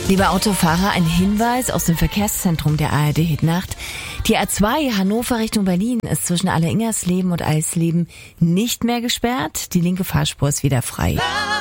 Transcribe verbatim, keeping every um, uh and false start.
Lieber Autofahrer, ein Hinweis aus dem Verkehrszentrum der A R D Hitnacht. Die A zwei Hannover Richtung Berlin ist zwischen Alleringersleben und Eisleben nicht mehr gesperrt. Die linke Fahrspur ist wieder frei.